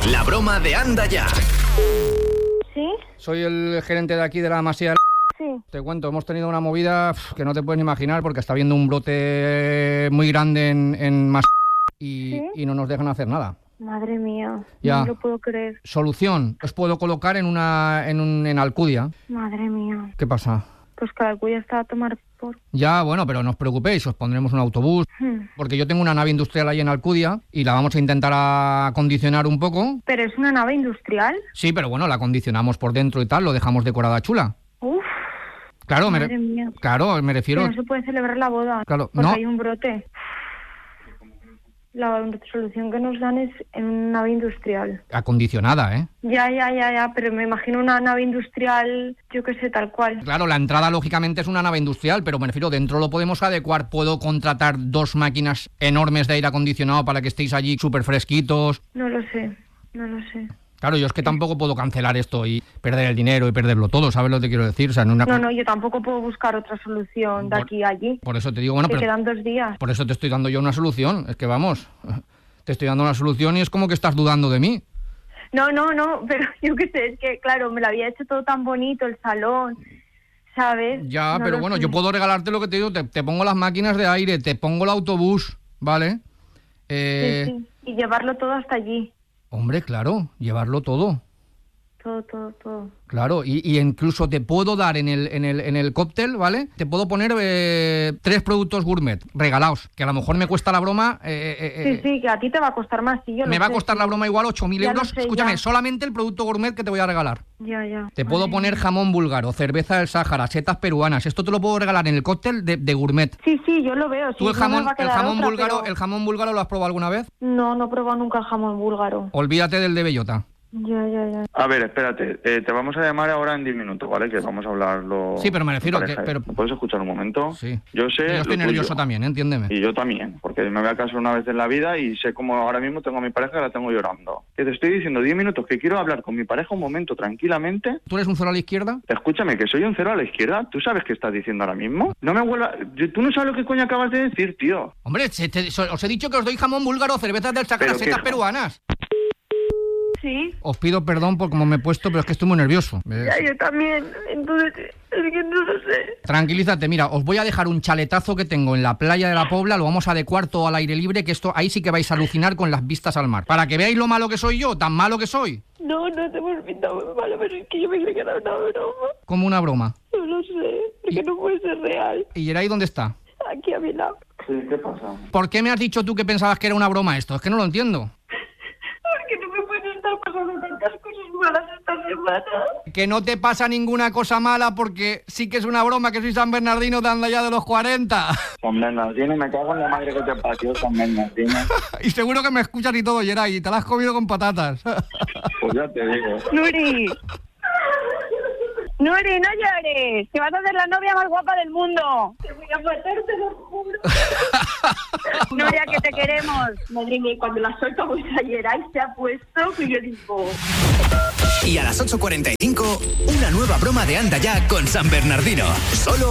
La broma de Anda Ya. ¿Sí? Soy el gerente de aquí de la Masía. Sí. Te cuento, hemos tenido una movida que no te puedes ni imaginar porque está habiendo un brote muy grande en Masía y no nos dejan hacer nada. Madre mía, Ya. no lo puedo creer. Solución, os puedo colocar en Alcudia. Madre mía. ¿Qué pasa? Pues que Alcudia está a tomar por... Ya, bueno, pero no os preocupéis, os pondremos un autobús. Porque yo tengo una nave industrial ahí en Alcudia y la vamos a intentar acondicionar un poco. ¿Pero es una nave industrial? Sí, pero bueno, la acondicionamos por dentro y tal, lo dejamos decorada chula. Uf, Claro, madre mía. Claro, me Que refiero... no se puede celebrar la boda. Claro, porque no. hay un brote. La solución que nos dan es en una nave industrial. Acondicionada, ¿eh? Ya, pero me imagino una nave industrial, yo qué sé, tal cual. Claro, la entrada lógicamente es una nave industrial, pero me refiero, dentro lo podemos adecuar. Puedo contratar 2 máquinas enormes de aire acondicionado para que estéis allí súper fresquitos. No lo sé. Claro, yo es que tampoco puedo cancelar esto y perder el dinero y perderlo todo, ¿sabes lo que quiero decir? O sea, No, yo tampoco puedo buscar otra solución de aquí a allí. Por eso te digo, bueno, Que pero quedan 2 días. por eso te estoy dando yo una solución. Es que vamos, te estoy dando una solución y es como que estás dudando de mí. No, pero yo qué sé, es que claro, me lo había hecho todo tan bonito, el salón, ¿sabes? Ya, No pero lo bueno, sé. yo puedo regalarte lo que te digo, te pongo las máquinas de aire, te pongo el autobús, ¿vale? Sí. Y llevarlo todo hasta allí. Hombre, claro, llevarlo todo. Todo. Claro, y incluso te puedo dar en el cóctel, ¿vale? Te puedo poner 3 productos gourmet regalados, que a lo mejor me cuesta la broma... Sí, que a ti te va a costar más, sí, yo me lo va a sé, costar sí. la broma igual 8.000 Ya lo euros. sé, Escúchame, ya. solamente el producto gourmet que te voy a regalar. Ya. Te puedo poner jamón búlgaro, cerveza del Sáhara, setas peruanas. Esto te lo puedo regalar en el cóctel de gourmet. Sí, yo lo veo. ¿Tú sí, no me va a quedar otra, búlgaro, pero- el jamón búlgaro lo has probado alguna vez? No he probado nunca el jamón búlgaro. Olvídate del de bellota. Ya. A ver, espérate, te vamos a llamar ahora en 10 minutos, ¿vale? Que vamos a hablarlo... Sí, pero me refiero en que- pareja. pero- ¿Me puedes escuchar un momento? Sí. Yo sé Yo estoy lo nervioso tuyo. también, entiéndeme. Y yo también, porque me voy a casar una vez en la vida y sé cómo ahora mismo tengo a mi pareja que la tengo llorando. Que te estoy diciendo 10 minutos que quiero hablar con mi pareja un momento tranquilamente. ¿Tú eres un cero a la izquierda? Escúchame, que soy un 0 a la izquierda. ¿Tú sabes qué estás diciendo ahora mismo? No me vuelvas... Tú no sabes lo que coño acabas de decir, tío. Hombre, os he dicho que os doy jamón búlgaro, cervezas del Sáhara, ¿Pero qué setas ja- peruanas. Sí, Os pido perdón por cómo me he puesto, pero es que estoy muy nervioso. yo también. Entonces, es que no lo sé. Tranquilízate, mira, os voy a dejar un chaletazo que tengo en la playa de la Pobla, lo vamos a adecuar todo al aire libre, que esto ahí sí que vais a alucinar con las vistas al mar. Para que veáis lo malo que soy yo, tan malo que soy. No te hemos pintado muy malo, pero es que yo pensé que era una broma. Como una broma. No lo sé, porque no puede ser real. ¿Y Geray dónde está? Aquí a mi lado. Sí, ¿qué pasa? ¿Por qué me has dicho tú que pensabas que era una broma esto? Es que no lo entiendo. Porque no me pueden estar pasando tantas cosas malas esta semana. Que no te pasa ninguna cosa mala porque sí que es una broma que soy San Bernardino de Anda Ya de los 40. San Bernardino, me cago en la madre que te parió, San Bernardino. Y seguro que me escuchas y todo, Geray, y te la has comido con patatas. Pues ya te digo. Nuri, no llores, que vas a ser la novia más guapa del mundo. Te voy a matar, te lo juro. Nuria, que te queremos. Madre mía, cuando la soltamos ayer, ahí se ha puesto, que yo digo... Y a las 8:45, una nueva broma de Anda Ya con San Bernardino. Solo